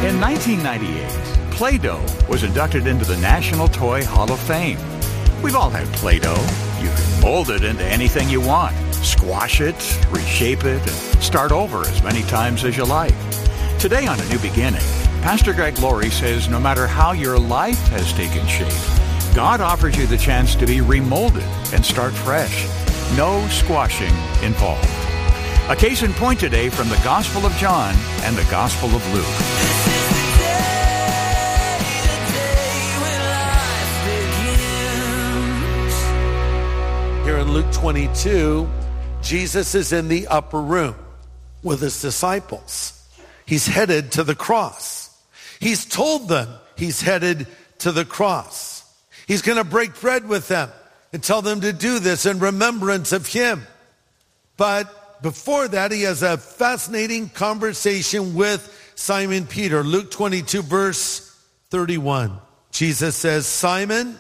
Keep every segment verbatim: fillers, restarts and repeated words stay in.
In nineteen ninety-eight, Play-Doh was inducted into the National Toy Hall of Fame. We've all had Play-Doh. You can mold it into anything you want, squash it, reshape it, and start over as many times as you like. Today on A New Beginning, Pastor Greg Laurie says no matter how your life has taken shape, God offers you the chance to be remolded and start fresh. No squashing involved. A case in point today from the Gospel of John and the Gospel of Luke. Here in Luke twenty-two, Jesus is in the upper room with his disciples. He's headed to the cross. He's told them he's headed to the cross. He's going to break bread with them and tell them to do this in remembrance of him. But before that, he has a fascinating conversation with Simon Peter. Luke twenty-two, verse thirty-one. Jesus says, Simon,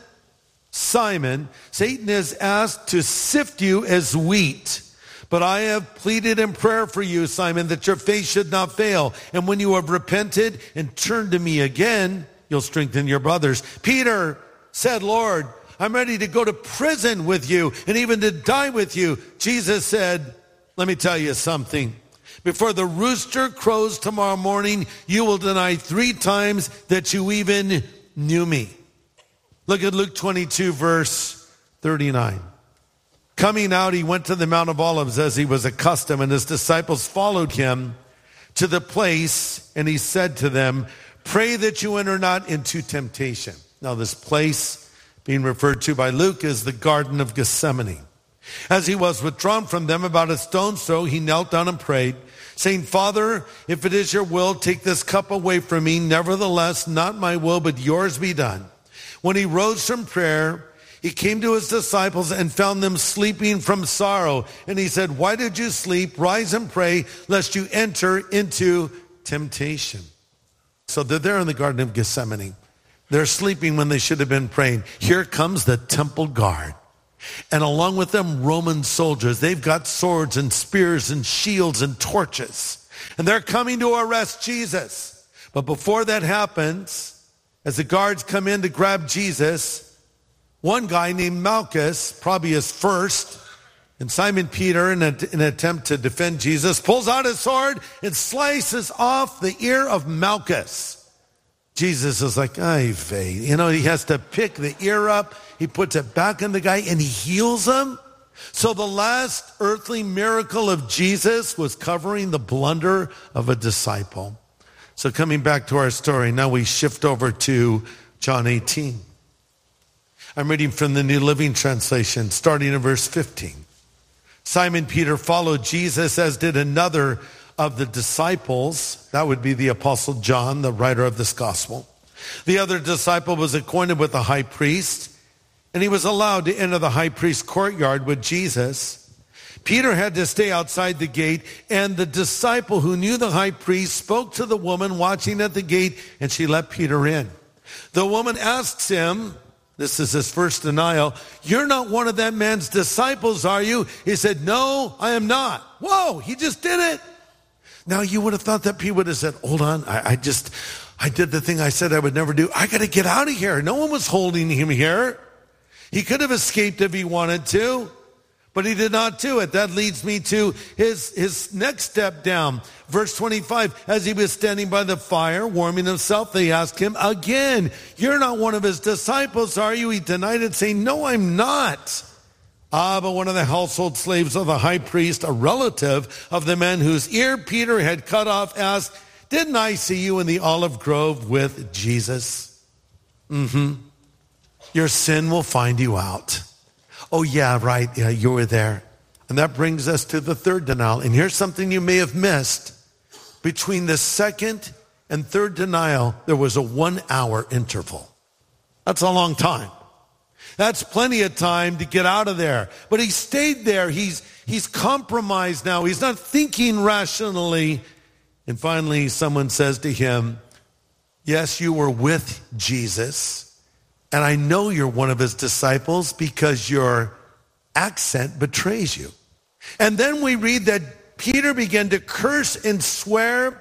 Simon, Satan is asked to sift you as wheat. But I have pleaded in prayer for you, Simon, that your faith should not fail. And when you have repented and turned to me again, you'll strengthen your brothers. Peter said, Lord, I'm ready to go to prison with you and even to die with you. Jesus said, let me tell you something. Before the rooster crows tomorrow morning, you will deny three times that you even knew me. Look at Luke twenty-two, verse thirty-nine. Coming out, he went to the Mount of Olives as he was accustomed, and his disciples followed him to the place, and he said to them, pray that you enter not into temptation. Now, this place being referred to by Luke is the Garden of Gethsemane. As he was withdrawn from them about a stone's throw, he knelt down and prayed, saying, Father, if it is your will, take this cup away from me. Nevertheless, not my will, but yours be done. When he rose from prayer, he came to his disciples and found them sleeping from sorrow. And he said, why did you sleep? Rise and pray, lest you enter into temptation. So they're there in the Garden of Gethsemane. They're sleeping when they should have been praying. Here comes the temple guard. And along with them, Roman soldiers. They've got swords and spears and shields and torches. And they're coming to arrest Jesus. But before that happens, as the guards come in to grab Jesus, one guy named Malchus, probably his first, and Simon Peter, in, a, in an attempt to defend Jesus, pulls out his sword and slices off the ear of Malchus. Jesus is like, ay vey. You know, he has to pick the ear up. He puts it back in the guy and he heals him. So the last earthly miracle of Jesus was covering the blunder of a disciple. So coming back to our story, now we shift over to John eighteen. I'm reading from the New Living Translation, starting in verse fifteen. Simon Peter followed Jesus, as did another of the disciples. That would be the Apostle John, the writer of this gospel. The other disciple was acquainted with the high priest, and he was allowed to enter the high priest's courtyard with Jesus. Peter had to stay outside the gate, and the disciple who knew the high priest spoke to the woman watching at the gate, and she let Peter in. The woman asks him, this is his first denial, you're not one of that man's disciples, are you? He said, no, I am not. Whoa, he just did it. Now you would have thought that Peter would have said, hold on, I, I just, I did the thing I said I would never do. I got to get out of here. No one was holding him here. He could have escaped if he wanted to. But he did not do it. That leads me to his, his next step down. Verse twenty-five, as he was standing by the fire, warming himself, they asked him again, you're not one of his disciples, are you? He denied it, saying, no, I'm not. Ah, but one of the household slaves of the high priest, a relative of the man whose ear Peter had cut off, asked, didn't I see you in the olive grove with Jesus? Mm-hmm. Your sin will find you out. Oh, yeah, right. Yeah, you were there. And that brings us to the third denial. And here's something you may have missed. Between the second and third denial, there was a one-hour interval. That's a long time. That's plenty of time to get out of there. But he stayed there. He's, he's compromised now. He's not thinking rationally. And finally, someone says to him, yes, you were with Jesus. And I know you're one of his disciples because your accent betrays you. And then we read that Peter began to curse and swear,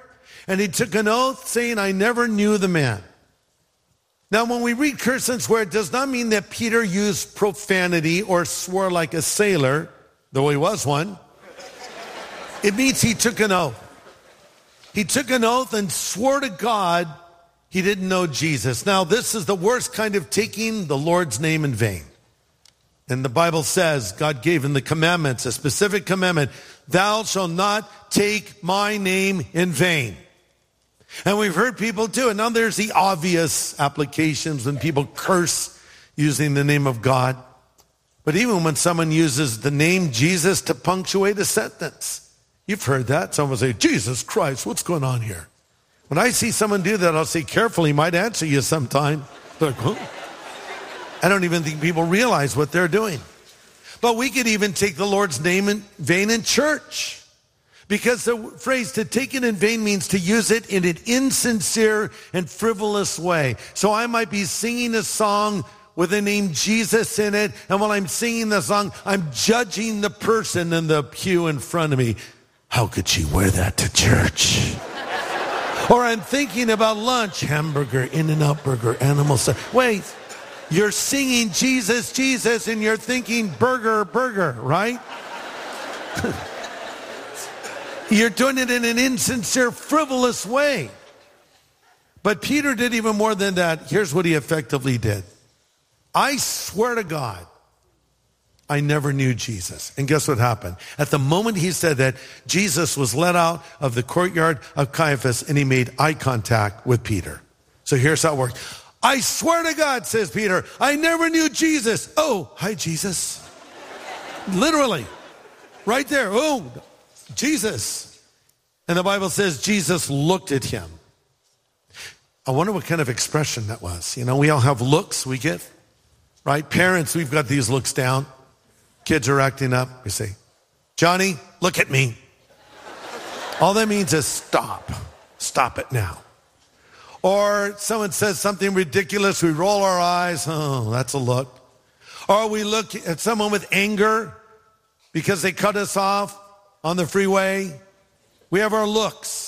And he took an oath saying, I never knew the man. Now, when we read curse and swear, it does not mean that Peter used profanity or swore like a sailor, though he was one. It means he took an oath. He took an oath and swore to God he didn't know Jesus. Now, this is the worst kind of taking the Lord's name in vain. And the Bible says, God gave in the commandments, a specific commandment, thou shalt not take my name in vain. And we've heard people do it. Now there's the obvious applications when people curse using the name of God. But even when someone uses the name Jesus to punctuate a sentence, you've heard that. Someone will say, Jesus Christ, what's going on here? When I see someone do that, I'll say, careful, he might answer you sometime. Like, huh? I don't even think people realize what they're doing. But we could even take the Lord's name in vain in church. Because the phrase to take it in vain means to use it in an insincere and frivolous way. So I might be singing a song with the name Jesus in it, and while I'm singing the song, I'm judging the person in the pew in front of me. How could she wear that to church? Or I'm thinking about lunch, hamburger, In-N-Out Burger, animal stuff. Wait, you're singing Jesus, Jesus, and you're thinking burger, burger, right? You're doing it in an insincere, frivolous way. But Peter did even more than that. Here's what he effectively did. I swear to God, I never knew Jesus. And guess what happened? At the moment he said that, Jesus was let out of the courtyard of Caiaphas and he made eye contact with Peter. So here's how it works. I swear to God, says Peter, I never knew Jesus. Oh, hi, Jesus. Literally. Right there. Oh, Jesus. And the Bible says Jesus looked at him. I wonder what kind of expression that was. You know, we all have looks we get, right? Parents, we've got these looks down. Kids are acting up. We say, Johnny, look at me. All that means is stop. Stop it now. Or someone says something ridiculous. We roll our eyes. Oh, that's a look. Or we look at someone with anger because they cut us off on the freeway. We have our looks.